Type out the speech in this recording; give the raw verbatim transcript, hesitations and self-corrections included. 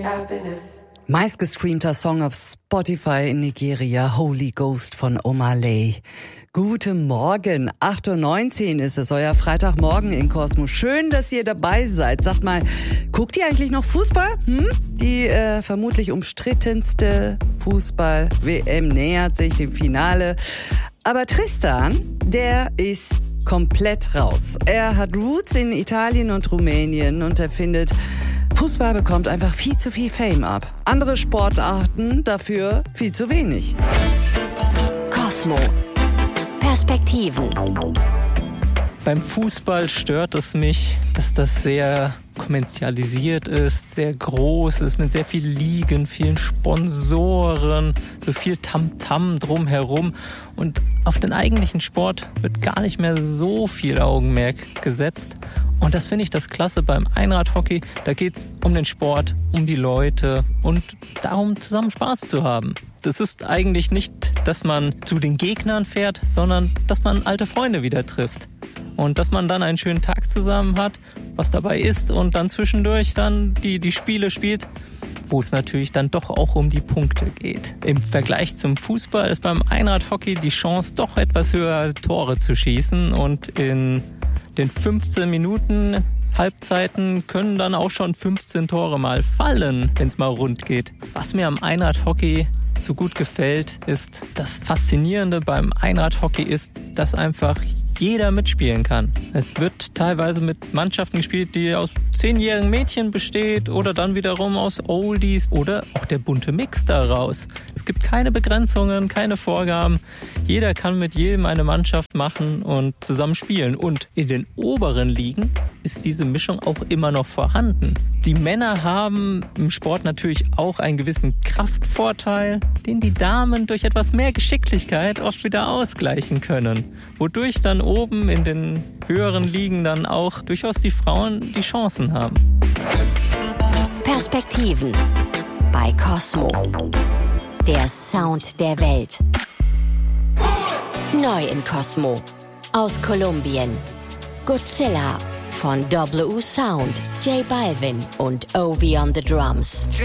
happiness. Meistgestreamter Song auf Spotify in Nigeria, Holy Ghost von Omah Lay. Guten Morgen, acht Uhr neunzehn ist es, euer Freitagmorgen in Cosmo. Schön, dass ihr dabei seid. Sagt mal, guckt ihr eigentlich noch Fußball? Hm? Die äh, vermutlich umstrittenste Fußball-W M nähert sich dem Finale. Aber Tristan, der ist komplett raus. Er hat Roots in Italien und Rumänien und er findet, Fußball bekommt einfach viel zu viel Fame ab. Andere Sportarten dafür viel zu wenig. Cosmo. Perspektiven. Beim Fußball stört es mich, dass das sehr kommerzialisiert ist, sehr groß ist, mit sehr viel Ligen, vielen Sponsoren, so viel Tamtam drumherum. Und auf den eigentlichen Sport wird gar nicht mehr so viel Augenmerk gesetzt. Und das finde ich das Klasse beim Einradhockey. Da geht's um den Sport, um die Leute und darum, zusammen Spaß zu haben. Das ist eigentlich nicht, dass man zu den Gegnern fährt, sondern dass man alte Freunde wieder trifft. Und dass man dann einen schönen Tag zusammen hat, was dabei ist und dann zwischendurch dann die, die Spiele spielt, wo es natürlich dann doch auch um die Punkte geht. Im Vergleich zum Fußball ist beim Einradhockey die Chance doch etwas höher, Tore zu schießen. Und in den fünfzehn Minuten Halbzeiten können dann auch schon fünfzehn Tore mal fallen, wenn es mal rund geht. Was mir am Einradhockey so gut gefällt, ist, das Faszinierende beim Einradhockey ist, dass einfach jeder mitspielen kann. Es wird teilweise mit Mannschaften gespielt, die aus zehnjährigen Mädchen besteht oder dann wiederum aus Oldies oder auch der bunte Mix daraus. Es gibt keine Begrenzungen, keine Vorgaben. Jeder kann mit jedem eine Mannschaft machen und zusammen spielen. Und in den oberen Ligen ist diese Mischung auch immer noch vorhanden. Die Männer haben im Sport natürlich auch einen gewissen Kraftvorteil, den die Damen durch etwas mehr Geschicklichkeit oft wieder ausgleichen können. Wodurch dann oben in den höheren Ligen dann auch durchaus die Frauen die Chancen haben. Perspektiven bei Cosmo. Der Sound der Welt. Neu in Cosmo. Aus Kolumbien. Godzilla von W Sound, J Balvin und Ovi on the Drums.